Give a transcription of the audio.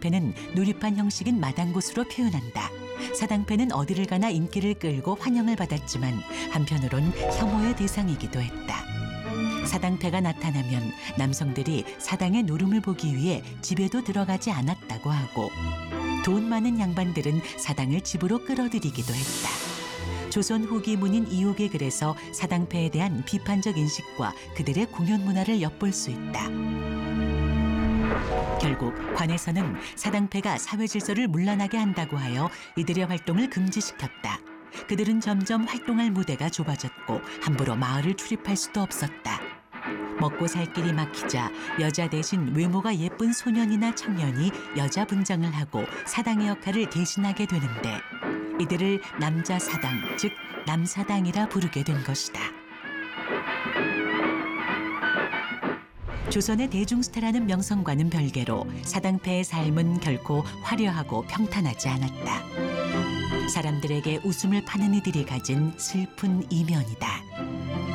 사당패는 누립한 형식인 마당곳으로 표현한다. 사당패는 어디를 가나 인기를 끌고 환영을 받았지만 한편으론 혐오의 대상이기도 했다. 사당패가 나타나면 남성들이 사당의 노름을 보기 위해 집에도 들어가지 않았다고 하고 돈 많은 양반들은 사당을 집으로 끌어들이기도 했다. 조선 후기 문인 이옥의 글에서 사당패에 대한 비판적 인식과 그들의 공연 문화를 엿볼 수 있다. 결국 관에서는 사당패가 사회 질서를 문란하게 한다고 하여 이들의 활동을 금지시켰다. 그들은 점점 활동할 무대가 좁아졌고 함부로 마을을 출입할 수도 없었다. 먹고 살 길이 막히자 여자 대신 외모가 예쁜 소년이나 청년이 여자 분장을 하고 사당의 역할을 대신하게 되는데 이들을 남자 사당, 즉 남사당이라 부르게 된 것이다. 조선의 대중스타라는 명성과는 별개로 사당패의 삶은 결코 화려하고 평탄하지 않았다. 사람들에게 웃음을 파는 이들이 가진 슬픈 이면이다.